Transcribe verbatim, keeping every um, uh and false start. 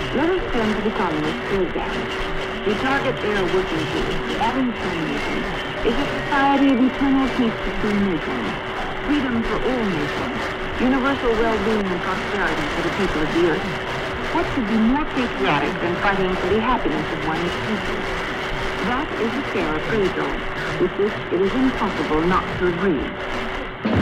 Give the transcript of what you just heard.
Let us turn to the Communist program. The target they are working towards, the Abingtonism, is a society of eternal peace between nations, freedom for all nations, universal well-being and prosperity for the people of the earth. What could be more patriotic than fighting for the happiness of one's people? That is a fair appraisal, with which it is impossible not to agree.